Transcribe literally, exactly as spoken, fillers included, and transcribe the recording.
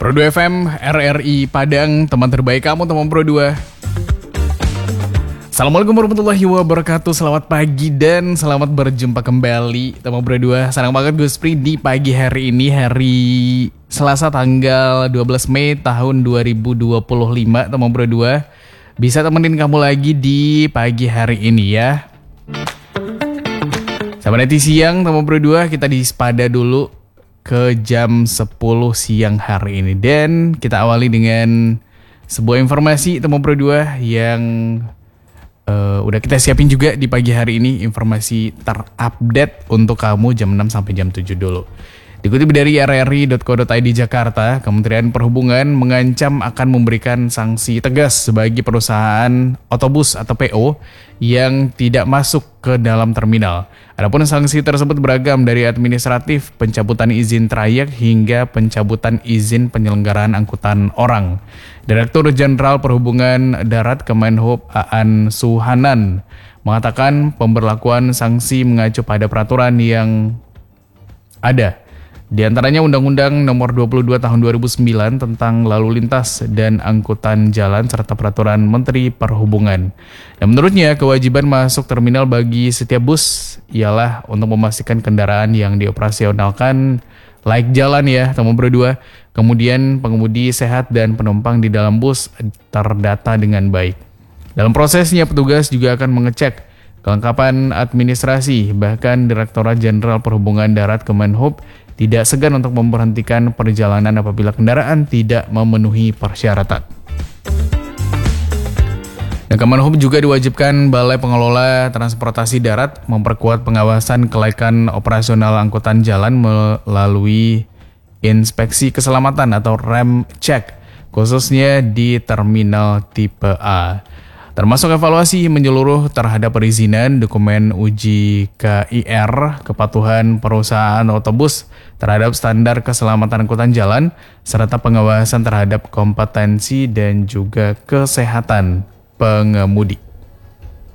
Pro dua F M, R R I Padang, teman terbaik kamu, teman Pro dua. Assalamualaikum warahmatullahi wabarakatuh. Selamat pagi dan selamat berjumpa kembali teman Pro dua. Senang banget gue Spri di pagi hari ini, hari Selasa tanggal dua belas Mei tahun dua ribu dua puluh lima, teman Pro dua. Bisa temenin kamu lagi di pagi hari ini ya. Sampai nanti siang teman Pro dua, kita di Spada dulu ke jam sepuluh siang hari ini. Dan kita awali dengan sebuah informasi teman Pro dua yang uh, udah kita siapin juga di pagi hari ini. Informasi terupdate untuk kamu jam enam sampai jam tujuh dulu. Dikutip dari r r i dot co dot i d Jakarta, Kementerian Perhubungan mengancam akan memberikan sanksi tegas bagi perusahaan otobus atau P O yang tidak masuk ke dalam terminal. Adapun sanksi tersebut beragam dari administratif, pencabutan izin trayek hingga pencabutan izin penyelenggaraan angkutan orang. Direktur Jenderal Perhubungan Darat Kemenhub Aan Suhanan mengatakan pemberlakuan sanksi mengacu pada peraturan yang ada. Di antaranya Undang-Undang Nomor dua puluh dua Tahun dua ribu sembilan tentang Lalu Lintas dan Angkutan Jalan serta Peraturan Menteri Perhubungan. Dan menurutnya kewajiban masuk terminal bagi setiap bus ialah untuk memastikan kendaraan yang dioperasionalkan layak jalan ya, teman berdua. Kemudian pengemudi sehat dan penumpang di dalam bus terdata dengan baik. Dalam prosesnya petugas juga akan mengecek kelengkapan administrasi, bahkan Direktorat Jenderal Perhubungan Darat Kemenhub tidak segan untuk memberhentikan perjalanan apabila kendaraan tidak memenuhi persyaratan. Dan Kemenhub juga diwajibkan Balai Pengelola Transportasi Darat memperkuat pengawasan kelaikan operasional angkutan jalan melalui inspeksi keselamatan atau rem check, khususnya di terminal tipe A. Termasuk evaluasi menyeluruh terhadap perizinan, dokumen uji K I R, kepatuhan perusahaan otobus terhadap standar keselamatan angkutan jalan, serta pengawasan terhadap kompetensi dan juga kesehatan pengemudi.